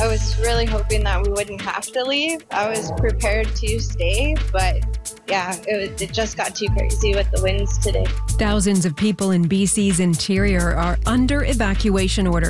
I was really hoping that we wouldn't have to leave. I was prepared to stay, but yeah, it just got too crazy with the winds today. Thousands of people in BC's interior are under evacuation orders.